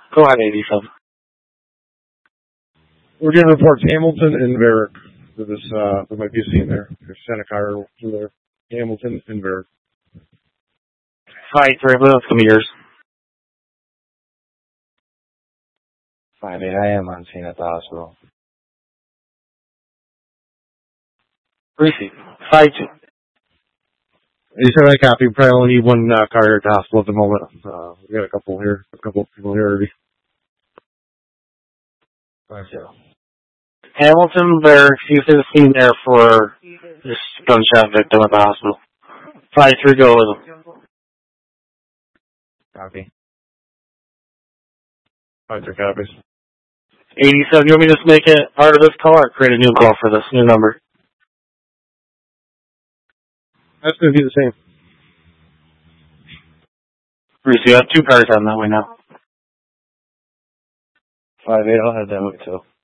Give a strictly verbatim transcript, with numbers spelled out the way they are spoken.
Go ahead, eighty-seven. We're getting reports Hamilton and Varick. For this, uh, there might be a scene there. There's Santa Clara through there. Hamilton and Varick. Five three, but that's gonna be yours. Five eight, I am on scene at the hospital. Receive. Five two. You said I copy. We probably only need one uh, car here at the hospital at the moment. Uh, we got a couple here, a couple people here already. Five two. Hamilton, there, you should have seen there for this gunshot victim at the hospital. Five three, go with him. Copy. Five three copies. eighty-seven, you want me to just make it part of this call or create a new call for this new number? That's going to be the same. Bruce, you have two cars on that way now. Five eight, I'll have that way too.